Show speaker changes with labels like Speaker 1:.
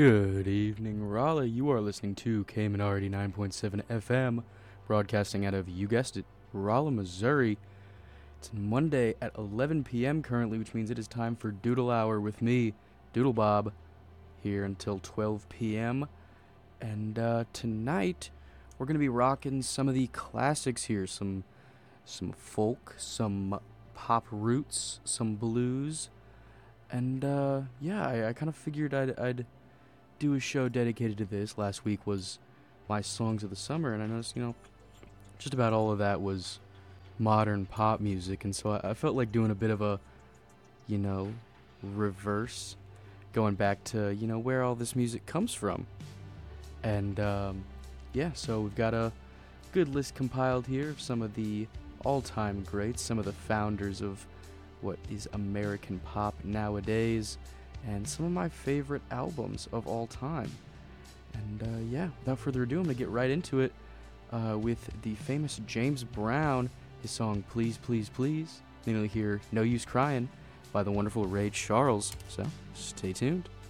Speaker 1: Good evening, Raleigh. You are listening to Cayman 9.7 FM, broadcasting out of, you guessed it, Rolla, Missouri. It's Monday at 11 p.m. currently, which means it is time for Doodle Hour with me, Doodle Bob, here until 12 p.m. And tonight, we're going to be rocking some of the classics here, some folk, some pop roots, some blues. And I kind of figured I'd do a show dedicated to this. Last week was my songs of the summer, and I noticed, just about all of that was modern pop music, and so I felt like doing a bit of a, reverse, going back to, where all this music comes from. And, so we've got a good list compiled here of some of the all-time greats, some of the founders of what is American pop nowadays, and some of my favorite albums of all time. And without further ado, I'm going to get right into it with the famous James Brown, his song Please, Please, Please. Then you'll hear No Use Crying by the wonderful Ray Charles. So, stay tuned.